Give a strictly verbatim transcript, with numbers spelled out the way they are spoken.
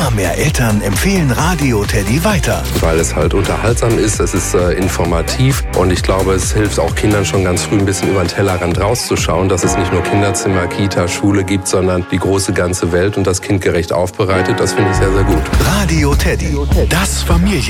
Immer mehr Eltern empfehlen Radio Teddy weiter. Weil es halt unterhaltsam ist, es ist äh, informativ und ich glaube, es hilft auch Kindern schon ganz früh ein bisschen über den Tellerrand rauszuschauen, dass es nicht nur Kinderzimmer, Kita, Schule gibt, sondern die große ganze Welt und das kindgerecht aufbereitet. Das finde ich sehr, sehr gut. Radio Teddy, das Familien